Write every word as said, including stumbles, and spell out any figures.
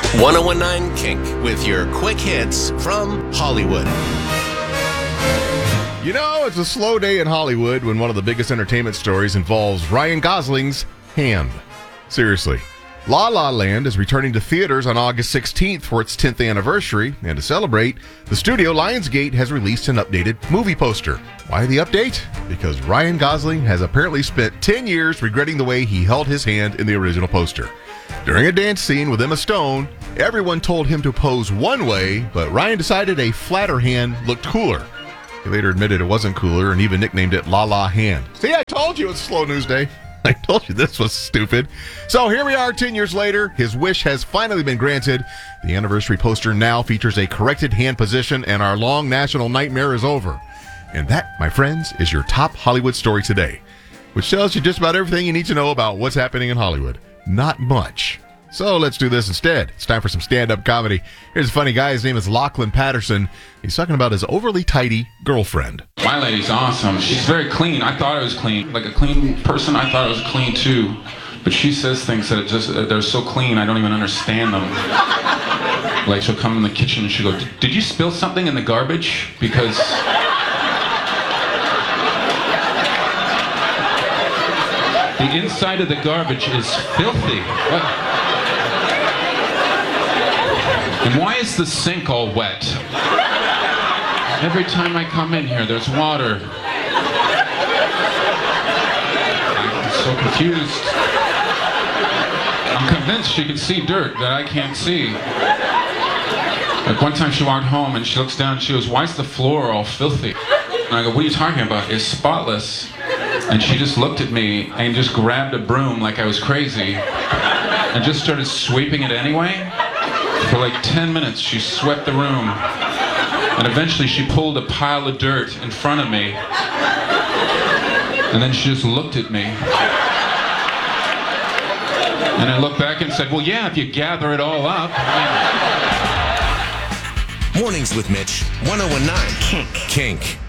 ten nineteen Kink with your quick hits from Hollywood. You know, it's a slow day in Hollywood when one of the biggest entertainment stories involves Ryan Gosling's hand. Seriously. La La Land is returning to theaters on August sixteenth for its tenth anniversary, and to celebrate, the studio Lionsgate has released an updated movie poster. Why the update? Because Ryan Gosling has apparently spent ten years regretting the way he held his hand in the original poster. During a dance scene with Emma Stone, everyone told him to pose one way, but Ryan decided a flatter hand looked cooler. He later admitted it wasn't cooler and even nicknamed it La La Hand. See, I told you it's Slow News Day. I told you this was stupid. So here we are ten years later. His wish has finally been granted. The anniversary poster now features a corrected hand position, and our long national nightmare is over. And that, my friends, is your top Hollywood story today, which tells you just about everything you need to know about what's happening in Hollywood. Not much. So let's do this instead. It's time for some stand-up comedy. Here's a funny guy. His name is Lachlan Patterson. He's talking about his overly tidy girlfriend. My lady's awesome. She's very clean. I thought I was clean. Like a clean person, I thought I was clean too. But she says things that just uh, they're so clean I don't even understand them. Like she'll come in the kitchen and she'll go, "Did you spill something in the garbage? Because the inside of the garbage is filthy." What? And why is the sink all wet? Every time I come in here, there's water. I'm so confused. I'm convinced she can see dirt that I can't see. Like one time she walked home and she looks down and she goes, "Why is the floor all filthy?" And I go, "What are you talking about? It's spotless." And she just looked at me and just grabbed a broom like I was crazy and just started sweeping it anyway. For like ten minutes, she swept the room. And eventually, she pulled a pile of dirt in front of me. And then she just looked at me. And I looked back and said, "Well, yeah, if you gather it all up." I mean... Mornings with Mitch, ten nineteen Kink. Kink.